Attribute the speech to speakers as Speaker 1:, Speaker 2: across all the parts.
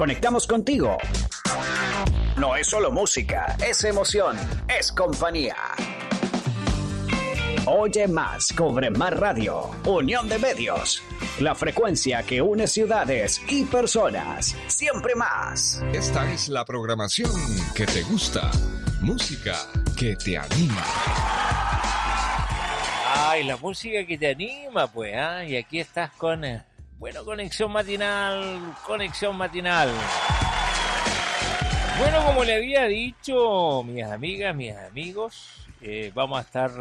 Speaker 1: Conectamos contigo. No es solo música, es emoción, es compañía. Oye más, cobre más radio. Unión de medios. La frecuencia que une ciudades y personas. Siempre más.
Speaker 2: Esta es la programación que te gusta. Música que te anima.
Speaker 3: Ay, la música que te anima, pues, ¿ah? Y aquí estás con, Conexión Matinal. Bueno, como le había dicho, mis amigas, mis amigos, vamos a estar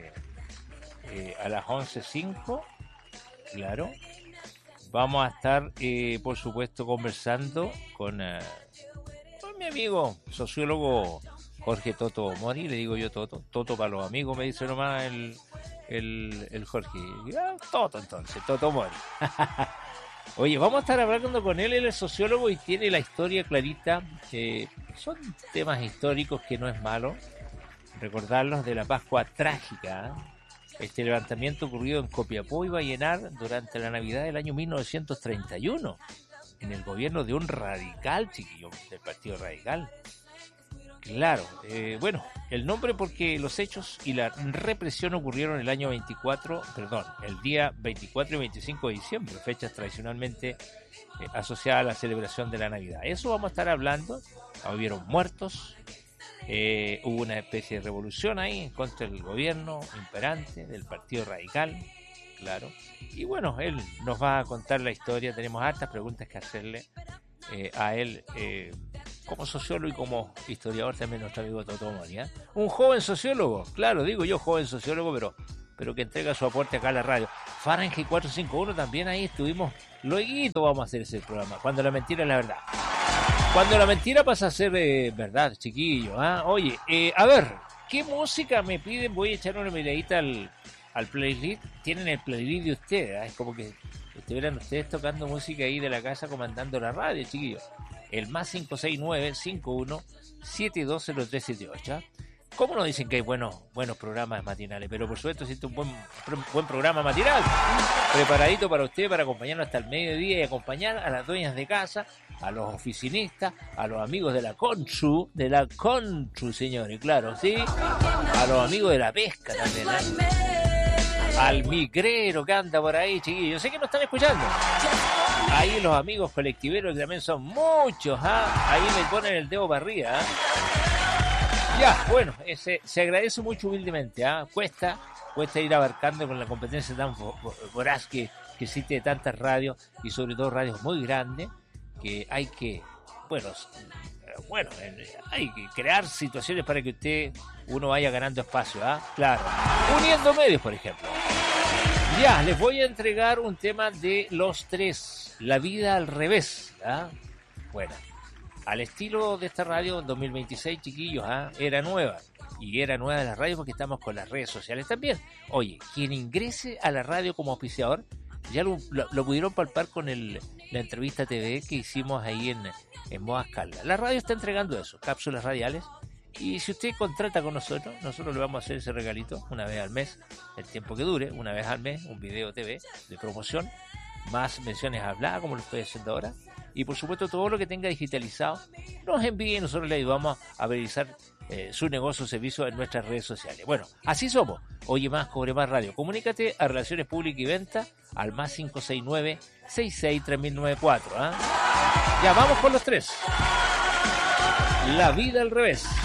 Speaker 3: a las 11:05, claro. Vamos a estar, por supuesto, conversando con mi amigo, sociólogo Jorge Toto Mori. Le digo yo Toto para los amigos, me dice nomás el Jorge. Toto Mori. Oye, vamos a estar hablando con él. Él es sociólogo y tiene la historia clarita. Son temas históricos que no es malo recordarlos, de la Pascua Trágica. Este levantamiento ocurrido en Copiapó y Vallenar durante la Navidad del año 1931, en el gobierno de un radical, chiquillo, del Partido Radical. Claro, el nombre porque los hechos y la represión ocurrieron el día 24 y 25 de diciembre, fechas tradicionalmente asociadas a la celebración de la Navidad. Eso vamos a estar hablando. Hubieron muertos, hubo una especie de revolución ahí en contra del gobierno imperante del Partido Radical, claro. Y bueno, él nos va a contar la historia. Tenemos hartas preguntas que hacerle a él, como sociólogo y como historiador también, nuestro amigo Toto Mori, ¿eh? Un joven sociólogo, claro, digo yo joven sociólogo, pero que entrega su aporte acá a la radio. Fahrenheit 451 también, ahí estuvimos. Luego vamos a hacer ese programa, cuando la mentira es la verdad. Cuando la mentira pasa a ser verdad, chiquillo, ¿eh? Oye, a ver, ¿qué música me piden? Voy a echar una miradita al playlist. Tienen el playlist de ustedes, ¿eh? Es como que estuvieran ustedes tocando música ahí de la casa, comandando la radio, chiquillos. El más 569-51720378. ¿Cómo nos dicen que hay buenos programas matinales? Pero por supuesto, siento un buen programa matinal, preparadito para usted, para acompañarnos hasta el mediodía y acompañar a las dueñas de casa, a los oficinistas, a los amigos de la Conchu, señores, claro, ¿sí? A los amigos de la pesca también, ¿eh? Al migrero que anda por ahí, chiquillos. Yo sé que nos están escuchando. Ahí los amigos colectiveros, que también son muchos, ¿ah? Ahí me ponen el dedo para arriba, ¿ah? Ya, bueno, se agradece mucho humildemente, ¿ah? Cuesta ir abarcando con la competencia tan voraz que existe de tantas radios, y sobre todo radios muy grandes, que hay que, hay que crear situaciones para que uno vaya ganando espacio, ¿ah? Claro. Uniendo medios, por ejemplo. Ya, les voy a entregar un tema de Los Tres, La Vida al Revés, ¿ah? Bueno, al estilo de esta radio 2026, chiquillos, ¿ah? Era nueva. Y era nueva la radio porque estamos con las redes sociales también. Oye, quien ingrese a la radio como auspiciador, ya lo pudieron palpar con la entrevista TV que hicimos ahí en Modas Caldas. La radio está entregando eso, cápsulas radiales. Y si usted contrata con nosotros le vamos a hacer ese regalito una vez al mes, el tiempo que dure, una vez al mes, un video TV de promoción, más menciones habladas como lo estoy haciendo ahora. Y por supuesto todo lo que tenga digitalizado nos envíe y nosotros le ayudamos a realizar su negocio o servicio en nuestras redes sociales. Bueno, así somos. Oye más, cobre más radio. Comunícate a Relaciones Públicas y Venta al más 569-663094. ¿Eh? Ya, vamos con los tres. La vida al revés.